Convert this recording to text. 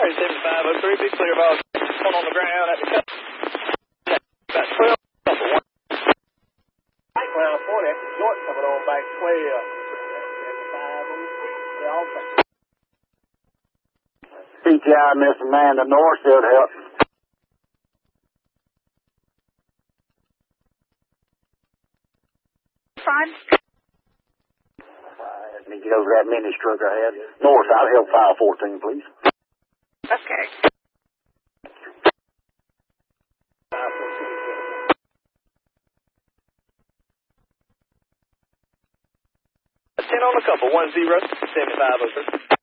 Sorry, 7503, be clear of all on the ground at the cut. About 12, couple one. Right round 40, that's short coming on back 12. CTI, Miss Amanda North, should help. Fine. Let me get over that mini stroke I had. North, I'll help 514, please. Okay. 10 on the couple, 10, 7503.